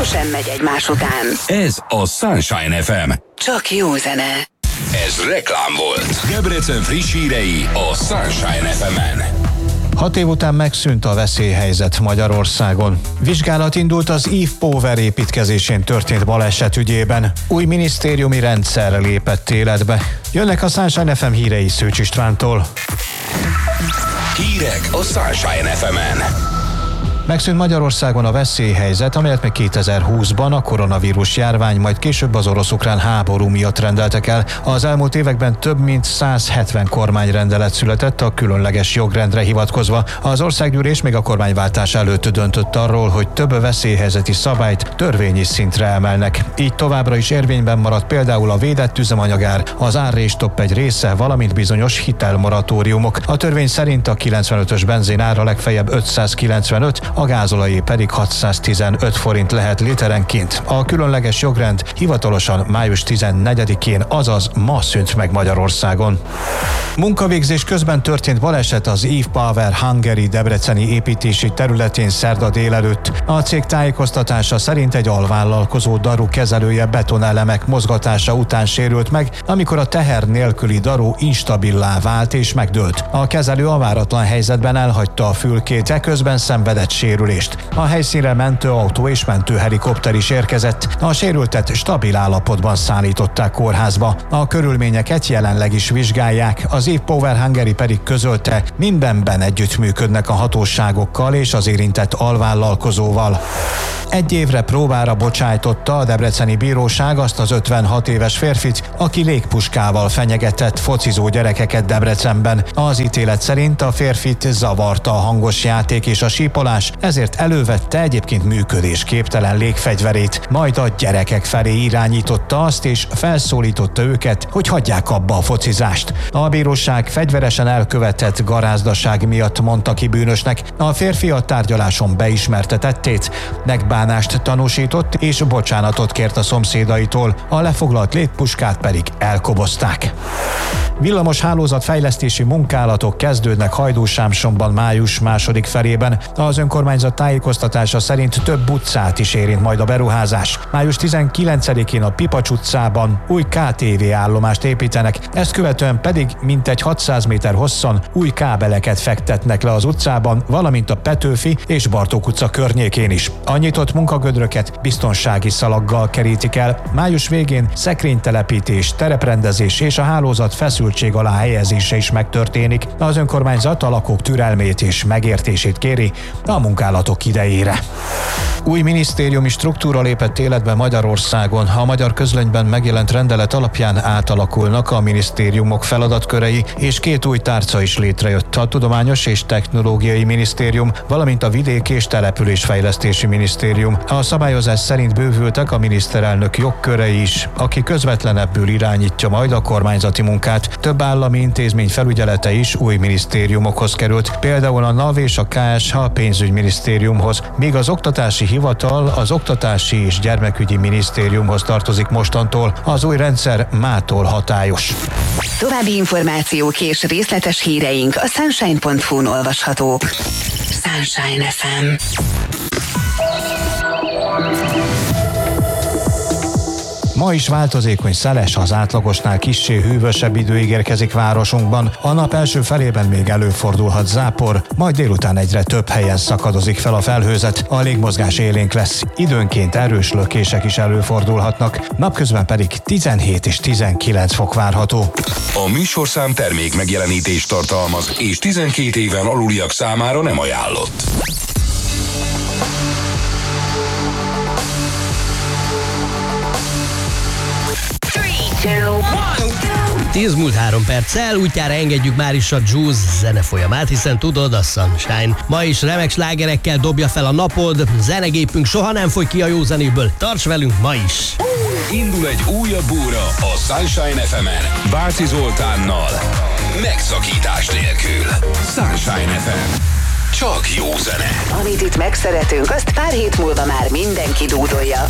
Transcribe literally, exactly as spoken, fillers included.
sosem megy egymás után. Ez a Sunshine ef em. Csak jó zene. Ez reklám volt. Debrecen friss hírei a Sunshine ef emen. Hat év után megszűnt a veszélyhelyzet Magyarországon. Vizsgálat indult az Eve Power építkezésén történt baleset ügyében. Új minisztériumi rendszer lépett életbe. Jönnek a Sunshine ef em hírei Szőcs Istvántól. Hírek a Sunshine ef emen. Megszűnt Magyarországon a veszélyhelyzet, amelyet még kétezer-húszban a koronavírus járvány, majd később az orosz-ukrán háború miatt rendeltek el. Az elmúlt években több mint száz hetven kormányrendelet született a különleges jogrendre hivatkozva. Az országgyűlés még a kormányváltás előtt döntött arról, hogy több veszélyhelyzeti szabályt törvényi szintre emelnek. Így továbbra is érvényben maradt például a védett üzemanyagár, az árrésstopp egy része, valamint bizonyos hitelmoratóriumok. A törvény szerint a kilencvenötös benzin ára legfeljebb ötszázkilencvenöt, a gázolajé pedig hatszáztizenöt forint lehet literenként. A különleges jogrend hivatalosan május tizennegyedikén, azaz ma szűnt meg Magyarországon. Munkavégzés közben történt baleset az Eve Power Hungary debreceni építési területén szerda délelőtt. A cég tájékoztatása szerint egy alvállalkozó daru kezelője betonelemek mozgatása után sérült meg, amikor a teher nélküli daru instabilá vált és megdőlt. A kezelő a váratlan helyzetben elhagyta a fülkét, eközben szenvedett sérülést. A helyszínre mentőautó és mentőhelikopter is érkezett. A sérültet stabil állapotban szállították kórházba. A körülményeket jelenleg is vizsgálják. Az Eve Power Hungary pedig közölte, mindenben együttműködnek a hatóságokkal és az érintett alvállalkozóval. Egy évre próbára bocsájtotta a debreceni bíróság azt az ötvenhat éves férfit, aki légpuskával fenyegetett focizó gyerekeket Debrecenben. Az ítélet szerint a férfit zavarta a hangos játék és a sípolás, ezért elővette egyébként működésképtelen légfegyverét, majd a gyerekek felé irányította azt és felszólította őket, hogy hagyják abba a focizást. A bíróság fegyveresen elkövetett garázdaság miatt mondta ki bűnösnek. A férfi a tárgyaláson beismerte tettét, megbánást tanúsított és bocsánatot kért a szomszédaitól, a lefoglalt légpuskát pedig elkobozták. Villamos hálózatfejlesztési munkálatok kezdődnek Hajdúsámsonban május második felében. Az önkormányzat tájékoztatása szerint több utcát is érint majd a beruházás. május tizenkilencedikén a Pipacs utcában új ká té vé állomást építenek, ezt követően pedig mintegy hatszáz méter hosszan új kábeleket fektetnek le az utcában, valamint a Petőfi és Bartók utca környékén is. A nyitott munkagödröket biztonsági szalaggal kerítik el. Május végén szekrénytelepítés, tereprendezés és a hálózat feszültség alá helyezése is megtörténik. Az önkormányzat a lakók türelmét és megértését kéri a munkálatok idejére. Új minisztériumi struktúra lépett életbe Magyarországon. A Magyar Közlönyben megjelent rendelet alapján átalakulnak a minisztériumok feladatkörei, és két új tárca is létrejött: a Tudományos és Technológiai Minisztérium, valamint a Vidék- és Településfejlesztési Minisztérium. A szabályozás szerint bővültek a miniszterelnök jogkörei is, aki közvetlenebbül irányítja majd a kormányzati munkát. Több állami intézmény felügyelete is új minisztériumokhoz került, például a NAV és a ká es há pénzügyminisztériumhoz, míg az Oktatási Hivatal az Oktatási és Gyermekügyi Minisztériumhoz tartozik mostantól. Az új rendszer mától hatályos. További információk és részletes híreink a sunshine pont hu-n olvashatók. Sunshine ef em. Ma is változékony, szeles, az átlagosnál kissé hűvösebb idő ígérkezik városunkban. A nap első felében még előfordulhat zápor, majd délután egyre több helyen szakadozik fel a felhőzet. A légmozgás élénk lesz, időnként erős lökések is előfordulhatnak, napközben pedig tizenhét és tizenkilenc fok várható. A műsorszám termék megjelenítést tartalmaz, és tizenkét éven aluliak számára nem ajánlott. tíz múlt három perccel útjára engedjük már is a Juice zenefolyamát, hiszen tudod, a Sunshine ma is remek slágerekkel dobja fel a napod, zenegépünk soha nem fogy ki a jó zenéből. Tarts velünk ma is! Indul egy újabb óra a Sunshine ef emen Váci Zoltánnal, megszakítás nélkül. Sunshine ef em. Csak jó zene. Amit itt megszeretünk, azt pár hét múlva már mindenki dúdolja.